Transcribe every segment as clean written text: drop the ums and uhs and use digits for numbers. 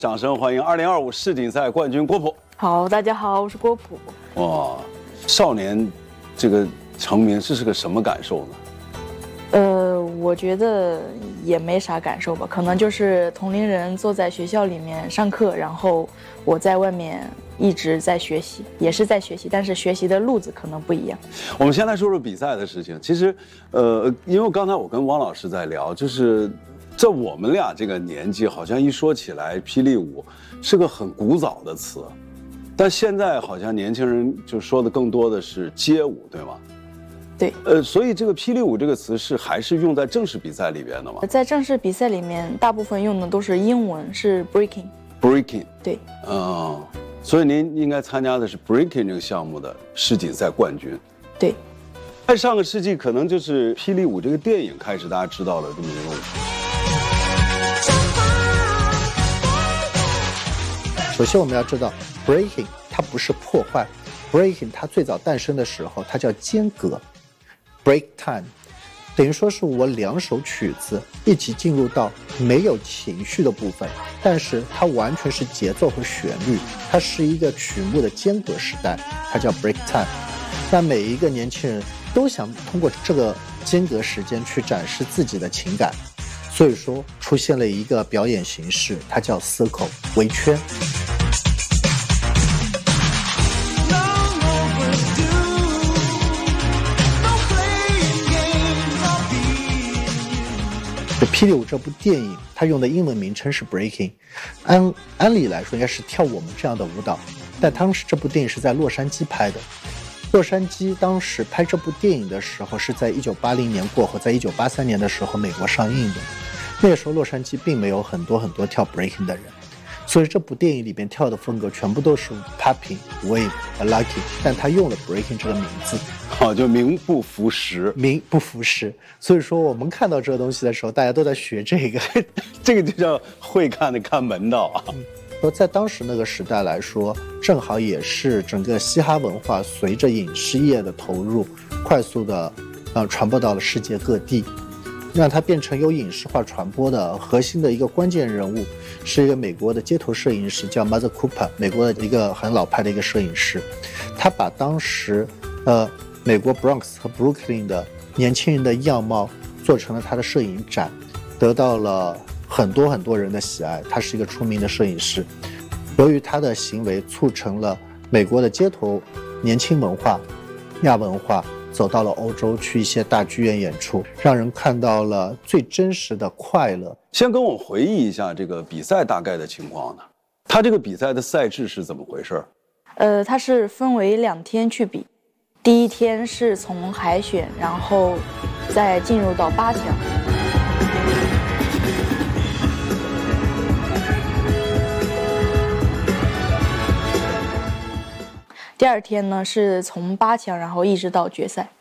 掌声欢迎2025世锦赛冠军郭璞。 好，大家好，我是郭璞。 哇，少年这个成名，这是个什么感受呢？ 我觉得也没啥感受吧，可能就是同龄人坐在学校里面上课，然后我在外面一直在学习，也是在学习，但是学习的路子可能不一样。 我们先来说说比赛的事情。其实，因为刚才我跟汪老师在聊，就是在我们俩这个年纪，好像一说起来霹雳舞是个很古早的词，但现在好像年轻人就说的更多的是街舞，对吗？ 对， 所以这个霹雳舞这个词还是用在正式比赛里边的吗？ 在正式比赛里面，大部分用的都是英文，是 breaking。 对， 嗯， 所以您应该参加的是 breaking 这个项目的世锦赛冠军。 对， 在上个世纪，可能就是霹雳舞这个电影开始大家知道了这么一个舞。 首先我们要知道 breaking 它不是破坏， breaking 它最早诞生的时候它叫间隔， break time 等于说是我两首曲子一起进入到没有情绪的部分，但是它完全是节奏和旋律，它是一个曲目的间隔时代，它叫 break time。 那每一个年轻人都想通过这个间隔时间去展示自己的情感，所以说出现了一个表演形式，它叫 circle 围圈。霹雳舞这部电影它用的英文名称是 breaking， 按理来说应该是跳我们这样的舞蹈，但当时这部电影是在洛杉矶拍的。洛杉矶当时拍这部电影的时候是在1980年过后，在1983年的时候美国上映的。那个时候洛杉矶并没有很多跳 breaking 的人，所以这部电影里边跳的风格全部都是 popping、wave、lucky， 但他用了 breaking 这个名字， 就名不符实。 所以说我们看到这个东西的时候，大家都在学这个， 这个就叫会看的看门道啊。 在当时那个时代来说，正好也是整个嘻哈文化随着影视业的投入，快速的传播到了世界各地，让它变成有影视化传播的核心的一个关键人物，是一个美国的街头摄影师，叫 Mother Cooper， 美国的一个很老派的一个摄影师。他把当时美国 Bronx 和 Brooklyn 的年轻人的样貌做成了他的摄影展，得到了很多人的喜爱。他是一个出名的摄影师，由于他的行为促成了美国的街头年轻文化、亚文化走到了欧洲，去一些大剧院演出，让人看到了最真实的快乐。 先跟我回忆一下这个比赛大概的情况呢？他这个比赛的赛制是怎么回事？ 它是分为2天去比，第一天是从海选，然后再进入到8强。第2天呢是从8强，然后一直到决赛。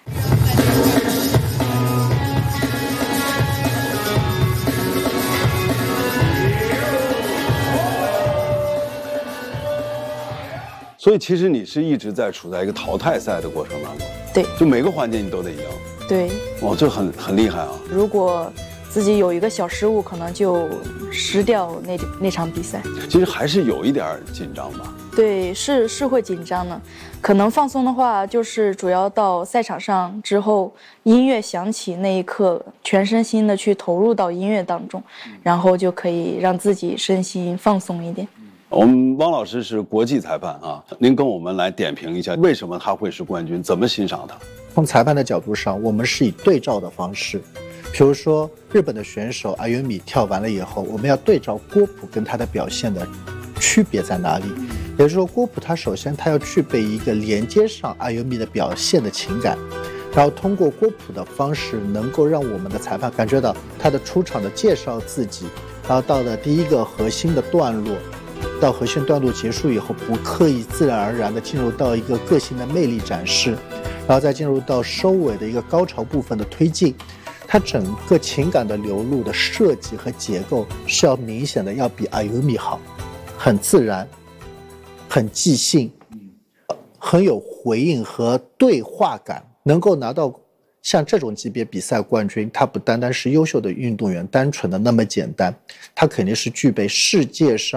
所以其实你是一直在处在一个淘汰赛的过程当中。 对， 就每个环节你都得赢。 对， 哇，这很厉害啊！ 如果自己有一个小失误，可能就失掉那场比赛。 其实还是有一点紧张吧。 对，是会紧张的。可能放松的话，就是主要到赛场上之后，音乐响起那一刻，全身心的去投入到音乐当中，然后就可以让自己身心放松一点。 我们汪老师是国际裁判啊，您跟我们来点评一下，为什么他会是冠军？怎么欣赏他？ 从裁判的角度上，我们是以对照的方式，比如说日本的选手阿尤米跳完了以后，我们要对照郭璞跟他的表现的区别在哪里。也就是说，郭璞他首先他要具备一个连接上阿尤米的表现的情感，然后通过郭璞的方式，能够让我们的裁判感觉到他的出场的介绍自己，然后到了第一个核心的段落，到核心段落结束以后，不刻意自然而然的进入到一个个性的魅力展示，然后再进入到收尾的一个高潮部分的推进。它整个情感的流露的设计和结构是要明显的要比阿尤米好，很自然，很即兴，很有回应和对话感，能够拿到像这种级别比赛冠军，他不单单是优秀的运动员单纯的那么简单，他肯定是具备世界上